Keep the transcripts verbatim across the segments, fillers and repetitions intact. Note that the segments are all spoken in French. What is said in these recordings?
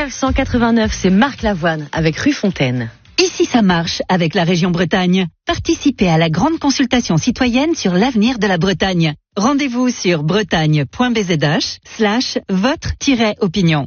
neuf cent quatre-vingt-neuf, c'est Marc Lavoine avec Rue Fontaine. Ici ça marche avec la région Bretagne. Participez à la grande consultation citoyenne sur l'avenir de la Bretagne. Rendez-vous sur bretagne.bzh slash votre-opinion.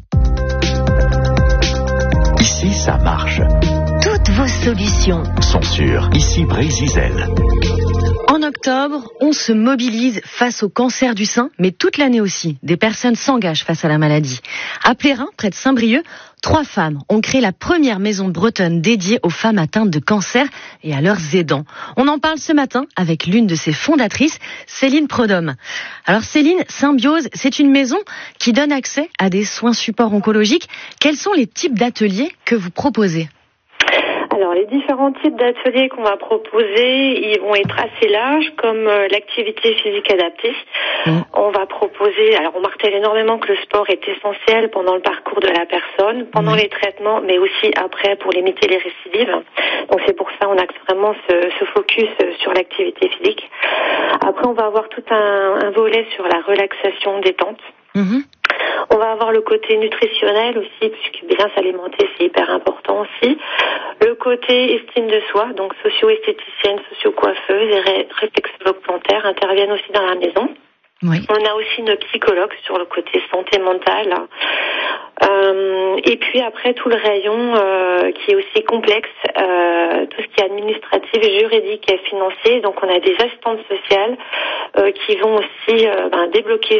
Ici ça marche. Toutes vos solutions Sont sur Ici Brésil. En octobre, on se mobilise face au cancer du sein, mais toute l'année aussi, des personnes s'engagent face à la maladie. À Plérin, près de Saint-Brieuc, trois femmes ont créé la première maison bretonne dédiée aux femmes atteintes de cancer et à leurs aidants. On en parle ce matin avec l'une de ses fondatrices, Céline Prodhomme. Alors Céline, Symbiose, c'est une maison qui donne accès à des soins supports oncologiques. Quels sont les types d'ateliers que vous proposez ? Alors, les différents types d'ateliers qu'on va proposer, ils vont être assez larges, comme euh, l'activité physique adaptée. Mmh. On va proposer, alors on martèle énormément que le sport est essentiel pendant le parcours de la personne, pendant mmh. les traitements, mais aussi après pour limiter les récidives. Donc c'est pour ça on axe vraiment ce, ce focus sur l'activité physique. Après, on va avoir tout un, un volet sur la relaxation détente. Mmh. On va avoir le côté nutritionnel aussi, puisque bien s'alimenter, c'est hyper important aussi. Le côté estime de soi, donc socio-esthéticienne, socio-coiffeuse et ré- réflexologue plantaire interviennent aussi dans la maison. Oui. On a aussi une psychologue sur le côté santé mentale. Euh, et puis après, tout le rayon euh, qui est aussi complexe, euh, tout ce qui est administratif, juridique et financier. Donc on a des assistantes sociales euh, qui vont aussi euh, ben, débloquer